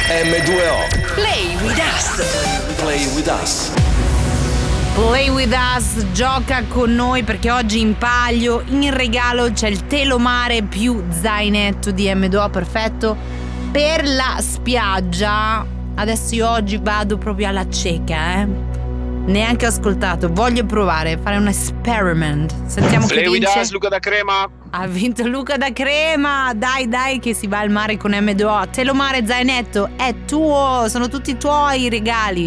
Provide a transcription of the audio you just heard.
M2O. Play with us. Play with us. Play with us, gioca con noi perché oggi in palio, in regalo c'è il telomare più zainetto di M2O, perfetto per la spiaggia. Adesso io oggi vado proprio alla cieca, neanche ascoltato, voglio provare, fare un experiment. Sentiamo chi Play with vince. us, Luca da Crema. Ha vinto Luca da Crema. Dai che si va al mare con M2O. Telomare zainetto è tuo, sono tutti tuoi i regali.